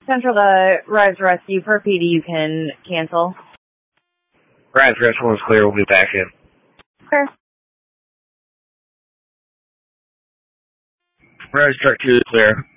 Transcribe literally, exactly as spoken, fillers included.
Central to Rise Rescue. Per P D, you can cancel. Rise Rescue is clear. We'll be back in. Clear. Rise Truck two is clear.